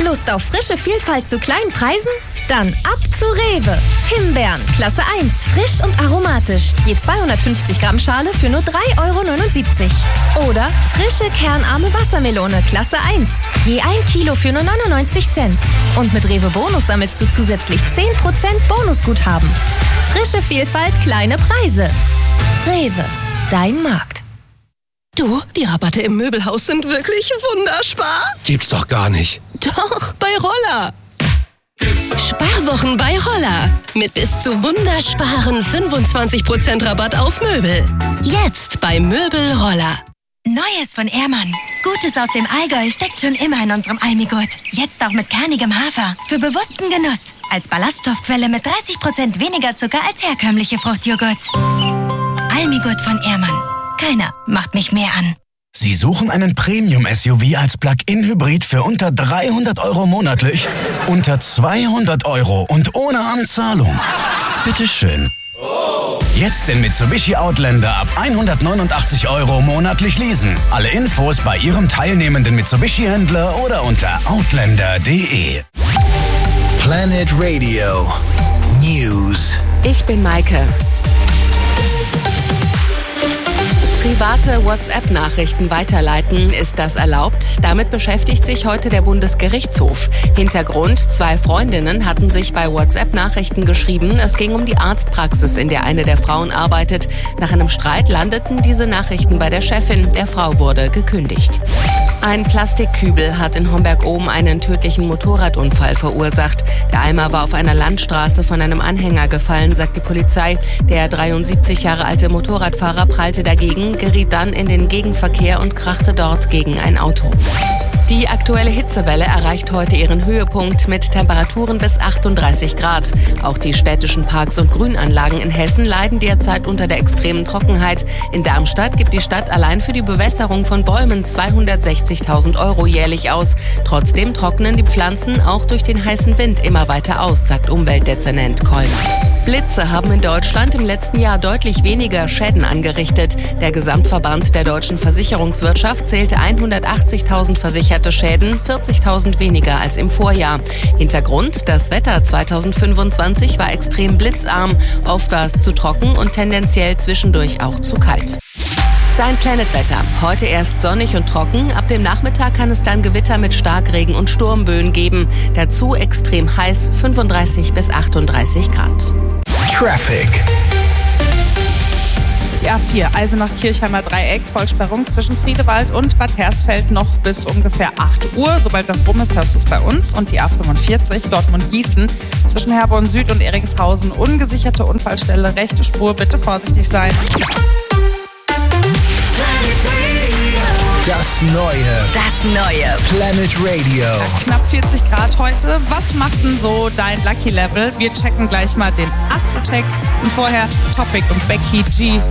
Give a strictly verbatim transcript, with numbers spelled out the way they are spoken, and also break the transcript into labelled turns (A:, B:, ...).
A: Lust auf frische Vielfalt zu kleinen Preisen? Dann ab zu Rewe. Himbeeren, Klasse eins, frisch und aromatisch. Je zweihundertfünfzig Gramm Schale für nur drei Euro neunundsiebzig. Oder frische kernarme Wassermelone, Klasse eins. Je ein Kilo für nur neunundneunzig Cent. Und mit Rewe Bonus sammelst du zusätzlich zehn Prozent Bonusguthaben. Frische Vielfalt, kleine Preise. Rewe, dein Markt.
B: Du, die Rabatte im Möbelhaus sind wirklich wunderspar.
C: Gibt's doch gar nicht.
B: Doch, bei Roller. Sparwochen bei Roller. Mit bis zu wundersparen fünfundzwanzig Prozent Rabatt auf Möbel. Jetzt bei Möbel Roller.
D: Neues von Ehrmann. Gutes aus dem Allgäu steckt schon immer in unserem Almigurt. Jetzt auch mit kernigem Hafer. Für bewussten Genuss. Als Ballaststoffquelle mit dreißig Prozent weniger Zucker als herkömmliche Fruchtjoghurt. Almigurt von Ehrmann. Keiner macht mich mehr an.
E: Sie suchen einen Premium-S U V als Plug-in-Hybrid für unter dreihundert Euro monatlich? Unter zweihundert Euro und ohne Anzahlung? Bitteschön. Jetzt den Mitsubishi Outlander ab hundertneunundachtzig Euro monatlich leasen. Alle Infos bei Ihrem teilnehmenden Mitsubishi-Händler oder unter outlander punkt de.
F: Planet Radio News.
B: Ich bin Maike. Private WhatsApp-Nachrichten weiterleiten, ist das erlaubt? Damit beschäftigt sich heute der Bundesgerichtshof. Hintergrund: Zwei Freundinnen hatten sich bei WhatsApp-Nachrichten geschrieben. Es ging um die Arztpraxis, in der eine der Frauen arbeitet. Nach einem Streit landeten diese Nachrichten bei der Chefin. Der Frau wurde gekündigt. Ein Plastikkübel hat in Homberg-Ohm einen tödlichen Motorradunfall verursacht. Der Eimer war auf einer Landstraße von einem Anhänger gefallen, sagt die Polizei. Der dreiundsiebzig Jahre alte Motorradfahrer prallte dagegen, geriet dann in den Gegenverkehr und krachte dort gegen ein Auto. Die aktuelle Hitzewelle erreicht heute ihren Höhepunkt mit Temperaturen bis achtunddreißig Grad. Auch die städtischen Parks und Grünanlagen in Hessen leiden derzeit unter der extremen Trockenheit. In Darmstadt gibt die Stadt allein für die Bewässerung von Bäumen zweihundertsechzigtausend Euro jährlich aus. Trotzdem trocknen die Pflanzen auch durch den heißen Wind immer weiter aus, sagt Umweltdezernent Kollner. Blitze haben in Deutschland im letzten Jahr deutlich weniger Schäden angerichtet. Der Gesamtverband der deutschen Versicherungswirtschaft zählte hundertachtzigtausend versicherte Schäden, vierzigtausend weniger als im Vorjahr. Hintergrund: Das Wetter zweitausendfünfundzwanzig war extrem blitzarm. Oft war es zu trocken und tendenziell zwischendurch auch zu kalt. Dein Planet-Wetter. Heute erst sonnig und trocken. Ab dem Nachmittag kann es dann Gewitter mit Starkregen und Sturmböen geben. Dazu extrem heiß, fünfunddreißig bis achtunddreißig Grad.
F: Traffic.
G: Die A vier, Eisenach-Kirchheimer Dreieck, Vollsperrung zwischen Friedewald und Bad Hersfeld noch bis ungefähr acht Uhr. Sobald das rum ist, hörst du es bei uns. Und die A fünfundvierzig, Dortmund-Gießen, zwischen Herborn Süd und Erikshausen, ungesicherte Unfallstelle, rechte Spur, bitte vorsichtig sein.
F: Das Neue.
D: Das Neue.
F: Planet Radio.
G: Knapp vierzig Grad heute. Was macht denn so dein Lucky Level? Wir checken gleich mal den Astro-Check und vorher Topic und Becky G.